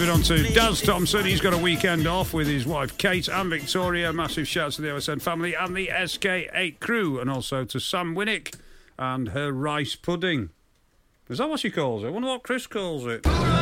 moving on to Daz Thompson. He's got a weekend off with his wife Kate and Victoria. Massive shouts to the OSN family and the SK8 crew, and also to Sam Winnick and her rice pudding. Is that what she calls it? I wonder what Chris calls it.